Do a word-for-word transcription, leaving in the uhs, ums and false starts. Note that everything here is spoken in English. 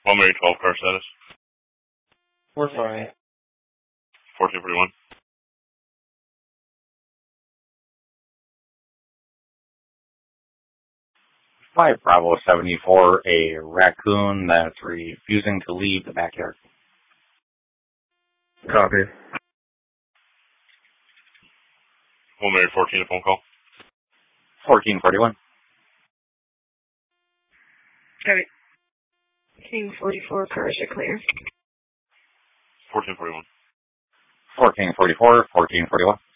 one Mary twelve car status. We're fine. fourteen forty-one. five Bravo seventy-four, a raccoon that's refusing to leave the backyard. Copy. one Mary fourteen, a phone call. fourteen forty-one. Copy. King forty-four, cars are clear. fourteen forty-one. fourteen forty-four, fourteen forty-one.